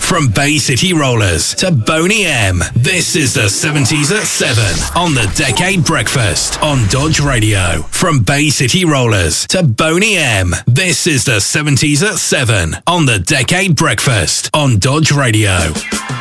From Bay City Rollers to Boney M, this is the 70s at 7 on the Decade Breakfast on Dodge Radio. From Bay City Rollers to Boney M, this is the 70s at 7 on the Decade Breakfast on Dodge Radio.